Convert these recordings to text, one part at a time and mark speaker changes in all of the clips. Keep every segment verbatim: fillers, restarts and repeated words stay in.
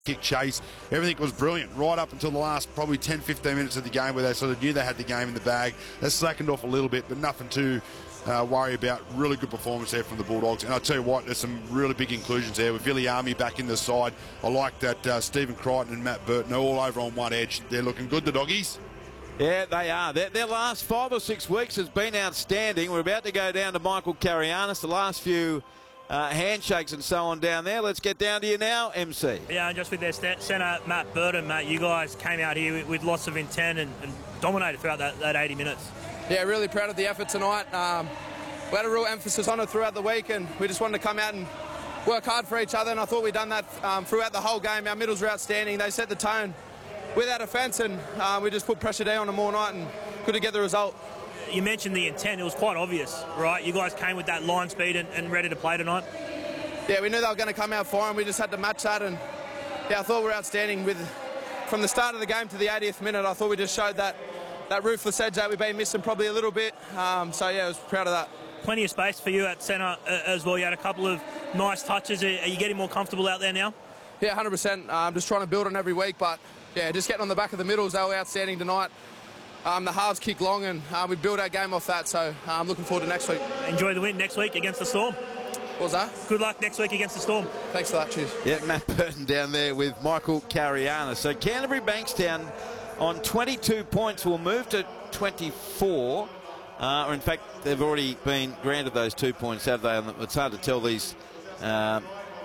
Speaker 1: kick chase. Everything was brilliant right up until the last probably ten fifteen minutes of the game, where they sort of knew they had the game in the bag. They slackened off a little bit, but nothing to uh, worry about. Really good performance there from the Bulldogs. And I'll tell you what, there's some really big inclusions there with Viliami back in the side. I like that uh, Stephen Crichton and Matt Burton are all over on one edge. They're looking good, the doggies.
Speaker 2: Yeah, they are. Their, their last five or six weeks has been outstanding. We're about to go down to Michael Carianis. The last few uh, handshakes and so on down there. Let's get down to you now, M C.
Speaker 3: Yeah, and just with their centre, Matt Burton, mate, you guys came out here with, with lots of intent and, and dominated throughout that, that eighty minutes.
Speaker 4: Yeah, really proud of the effort tonight. Um, we had a real emphasis on it throughout the week, and we just wanted to come out and work hard for each other, and I thought we'd done that um, throughout the whole game. Our middles were outstanding. They set the tone with our defence, and um, we just put pressure down on them all night and couldn't get the result.
Speaker 3: You mentioned the intent. It was quite obvious, right? You guys came with that line speed and, and ready to play tonight.
Speaker 4: Yeah, we knew they were going to come out for them. We just had to match that, and yeah, I thought we were outstanding. With from the start of the game to the eightieth minute, I thought we just showed that that ruthless edge that we've been missing probably a little bit. Um, so yeah, I was proud of that.
Speaker 3: Plenty of space for you at centre uh, as well. You had a couple of nice touches. Are you getting more comfortable out there now?
Speaker 4: Yeah, one hundred percent. I'm just trying to build on every week, but yeah, just getting on the back of the middles, they were outstanding tonight. Um, the halves kick long, and uh, we build our game off that, so I'm looking forward to next week.
Speaker 3: Enjoy the win next week against the Storm.
Speaker 4: What was that?
Speaker 3: Good luck next week against the Storm.
Speaker 4: Thanks for that, cheers.
Speaker 2: Yeah, Matt Burton down there with Michael Carianis. So Canterbury Bankstown on twenty-two points will move to twenty-four. Uh, or in fact, they've already been granted those two points, have they? It's hard to tell these. Uh,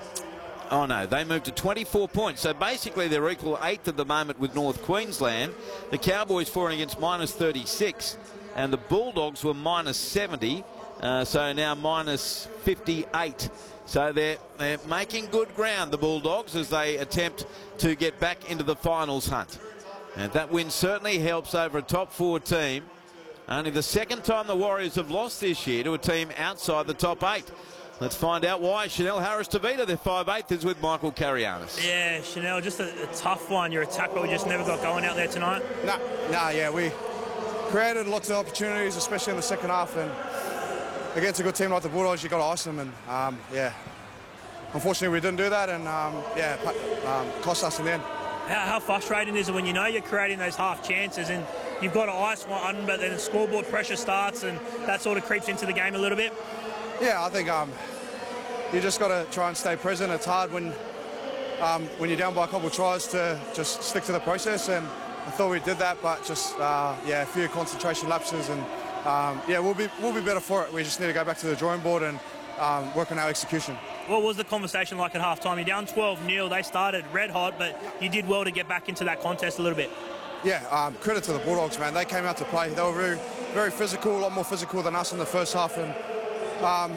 Speaker 2: oh no, they moved to twenty-four points. So basically they're equal eighth at the moment with North Queensland. The Cowboys fought against minus thirty-six, and the Bulldogs were minus seventy. Uh, so now minus fifty-eight. So they're, they're making good ground, the Bulldogs, as they attempt to get back into the finals hunt. And that win certainly helps over a top four team. Only the second time the Warriors have lost this year to a team outside the top eight. Let's find out why. Chanel Harris-Tavita, their five eighth, is with Michael Carianis.
Speaker 3: Yeah, Chanel, just a, a tough one. Your attack really just never got going out there tonight.
Speaker 5: Nah, nah, yeah, we created lots of opportunities, especially in the second half, and against a good team like the Bulldogs, you got to ice them, and um, yeah, unfortunately we didn't do that, and um, yeah, um, cost us in the end.
Speaker 3: How, how frustrating is it when you know you're creating those half chances and you've got to ice one, but then the scoreboard pressure starts and that sort of creeps into the game a little bit?
Speaker 5: Yeah, I think um, you just got to try and stay present. It's hard when um, when you're down by a couple of tries to just stick to the process, and I thought we did that, but just uh, yeah, a few concentration lapses, and um, yeah, we'll be we'll be better for it. We just need to go back to the drawing board and um, work on our execution.
Speaker 3: What was the conversation like at half-time? You're down twelve nil. They started red hot, but you did well to get back into that contest a little bit.
Speaker 5: Yeah, um, credit to the Bulldogs, man. They came out to play. They were very, very physical, a lot more physical than us in the first half. And um,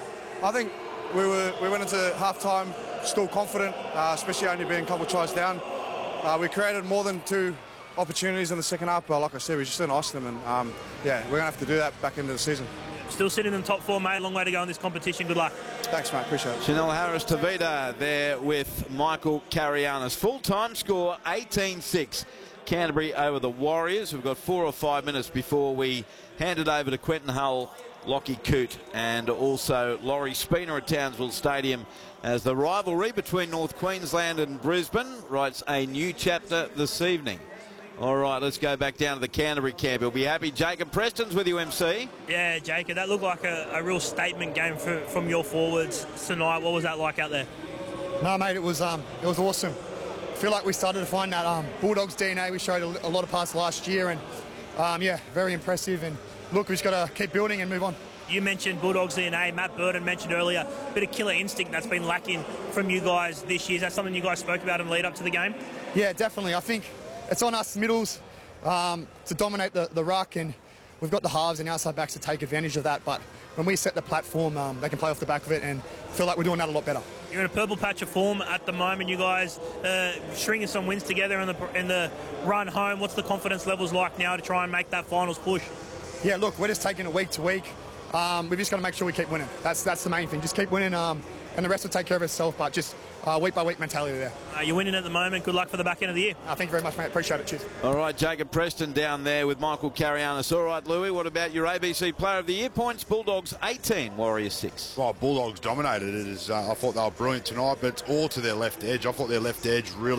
Speaker 5: I think we were we went into half-time still confident, uh, especially only being a couple of tries down. Uh, we created more than two opportunities in the second half, but like I said, we just didn't ice them. And um, yeah, we're going to have to do that back into the season.
Speaker 3: Still sitting in the top four, mate. Long way to go in this competition. Good luck.
Speaker 5: Thanks, mate. Appreciate it.
Speaker 2: Chanel Harris-Tavita there with Michael Carianis. Full-time score eighteen six. Canterbury over the Warriors. We've got four or five minutes before we hand it over to Quentin Hull, Lockie Coote, and also Laurie Spina at Townsville Stadium, as the rivalry between North Queensland and Brisbane writes a new chapter this evening. All right, let's go back down to the Canterbury camp. He'll be happy. Jacob Preston's with you, M C.
Speaker 3: Yeah, Jacob, that looked like a, a real statement game for, from your forwards tonight. What was that like out there?
Speaker 6: No, mate, it was um, it was awesome. I feel like we started to find that um, Bulldogs D N A we showed a, a lot of parts last year, and um, yeah, very impressive. And look, we've just got to keep building and move on.
Speaker 3: You mentioned Bulldogs D N A. Matt Burton mentioned earlier a bit of killer instinct that's been lacking from you guys this year. Is that something you guys spoke about in the lead up to the game?
Speaker 6: Yeah, definitely. I think it's on us middles um, to dominate the, the ruck, and we've got the halves and outside backs to take advantage of that. But when we set the platform, um, they can play off the back of it, and feel like we're doing that a lot better.
Speaker 3: You're in a purple patch of form at the moment. You guys uh, stringing some wins together in the in the run home. What's the confidence levels like now to try and make that finals push?
Speaker 6: Yeah, look, we're just taking it week to week. Um, we've just got to make sure we keep winning. That's that's the main thing. Just keep winning, um, and the rest will take care of itself. But just uh, week by week mentality there.
Speaker 3: Uh, you're winning at the moment. Good luck for the back end of the year.
Speaker 6: Uh, thank you very much, mate. Appreciate it. Cheers.
Speaker 2: All right, Jacob Preston down there with Michael Carianis. All right, Louis, what about your A B C Player of the Year points? Bulldogs eighteen, Warriors six.
Speaker 1: Well, Bulldogs dominated it. As, uh, I thought they were brilliant tonight, but it's all to their left edge. I thought their left edge really